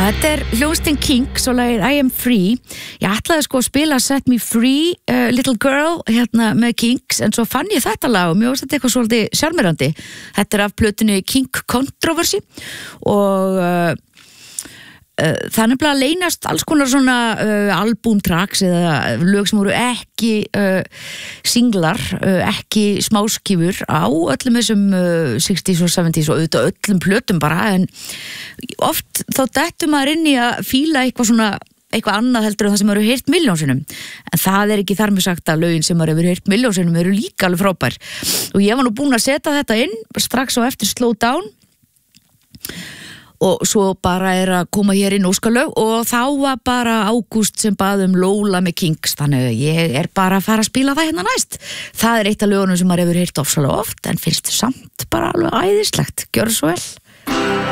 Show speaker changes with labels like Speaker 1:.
Speaker 1: Þetta hljómsveitin Kinks og lagið I Am Free. Ég ætlaði sko að spila Set Me Free, Little Girl hérna með Kinks, en svo fann ég þetta lag og mjög veist þetta eitthvað svolítið sjarmerandi. Þetta af plötunni Kink Controversy og það nefnilega leynast alls konar svona albúmtracks eða lög sem voru ekki singlar, ekki smáskífur á öllum þessum 60s og 70s og auðvitað öllum plötum bara, en oft þá dettur maður inn í að fíla eitthvað annað heldur en það sem eru heyrt milljónsinnum, en það ekki þar með sagt að lögin sem eru heyrt milljónsinnum eru líka alveg frábær. Og ég var nú búin að setja þetta inn strax á eftir Slow Down og svo bara að koma hér inn óskalög og þá var bara Ágúst sem bað Lola með Kinks, þannig að ég bara að fara að spila það hérna næst. Það eitt af lögunum sem maður hefur heyrt ofsalega oft en finnst samt bara alveg æðislegt. Gjörðu svo vel.